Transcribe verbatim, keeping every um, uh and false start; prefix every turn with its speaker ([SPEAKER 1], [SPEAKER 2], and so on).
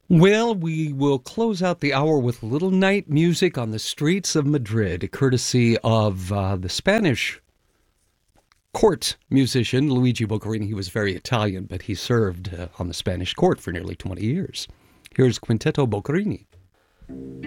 [SPEAKER 1] Well, we will close out the hour with little night music on the streets of Madrid, courtesy of uh, the Spanish court musician Luigi Boccherini. He was very Italian, but he served uh, on the Spanish court for nearly twenty years. Here's Quinteto Boccherini.